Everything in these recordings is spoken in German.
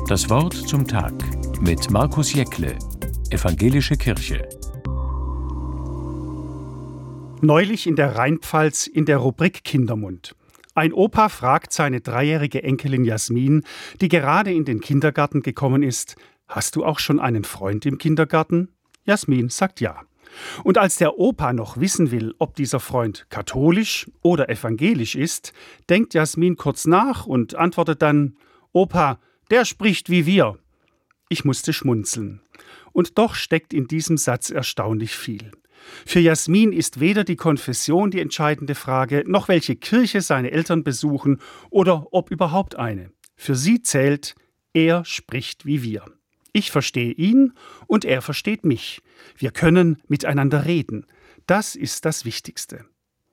Das Wort zum Tag mit Markus Jäckle, Evangelische Kirche. Neulich in der Rheinpfalz in der Rubrik Kindermund. Ein Opa fragt seine 3-jährige Enkelin Jasmin, die gerade in den Kindergarten gekommen ist: Hast du auch schon einen Freund im Kindergarten? Jasmin sagt ja. Und als der Opa noch wissen will, ob dieser Freund katholisch oder evangelisch ist, denkt Jasmin kurz nach und antwortet dann: Opa, der spricht wie wir. Ich musste schmunzeln. Und doch steckt in diesem Satz erstaunlich viel. Für Jasmin ist weder die Konfession die entscheidende Frage, noch welche Kirche seine Eltern besuchen oder ob überhaupt eine. Für sie zählt: Er spricht wie wir. Ich verstehe ihn und er versteht mich. Wir können miteinander reden. Das ist das Wichtigste.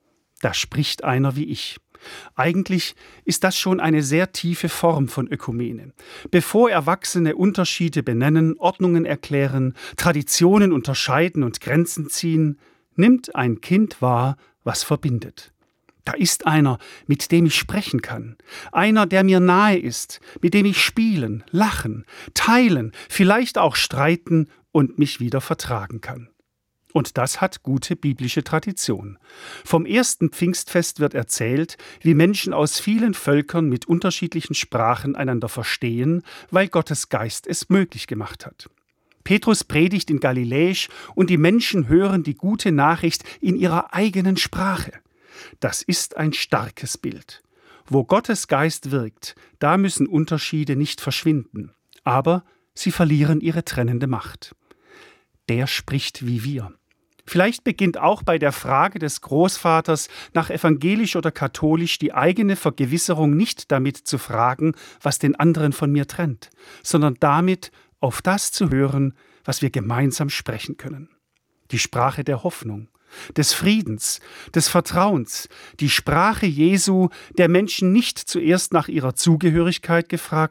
Da spricht einer wie ich. Eigentlich ist das schon eine sehr tiefe Form von Ökumene. Bevor Erwachsene Unterschiede benennen, Ordnungen erklären, Traditionen unterscheiden und Grenzen ziehen, nimmt ein Kind wahr, was verbindet. Da ist einer, mit dem ich sprechen kann. Einer, der mir nahe ist, mit dem ich spielen, lachen, teilen, vielleicht auch streiten und mich wieder vertragen kann. Und das hat gute biblische Tradition. Vom ersten Pfingstfest wird erzählt, wie Menschen aus vielen Völkern mit unterschiedlichen Sprachen einander verstehen, weil Gottes Geist es möglich gemacht hat. Petrus predigt in Galiläisch und die Menschen hören die gute Nachricht in ihrer eigenen Sprache. Das ist ein starkes Bild. Wo Gottes Geist wirkt, da müssen Unterschiede nicht verschwinden, aber sie verlieren ihre trennende Macht. Der spricht wie wir. Vielleicht beginnt auch bei der Frage des Großvaters nach evangelisch oder katholisch die eigene Vergewisserung nicht damit zu fragen, was den anderen von mir trennt, sondern damit, auf das zu hören, was wir gemeinsam sprechen können. Die Sprache der Hoffnung, des Friedens, des Vertrauens, die Sprache Jesu, der Menschen nicht zuerst nach ihrer Zugehörigkeit gefragt